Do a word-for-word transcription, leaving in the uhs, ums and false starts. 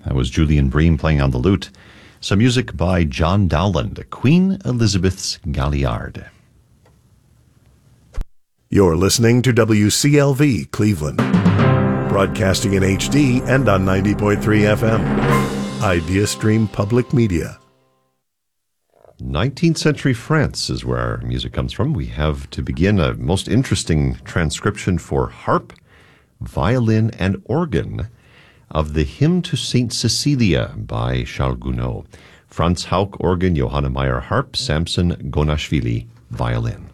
That was Julian Bream playing on the lute. Some music by John Dowland, Queen Elizabeth's Galliard. You're listening to W C L V Cleveland, broadcasting in H D and on ninety point three F M. IdeaStream Public Media. nineteenth century France is where our music comes from. We have, to begin, a most interesting transcription for harp, violin, and organ of the Hymn to Saint Cecilia by Charles Gounod. Franz Hauck, organ, Johanna Meyer, harp, Samson Gonashvili, violin.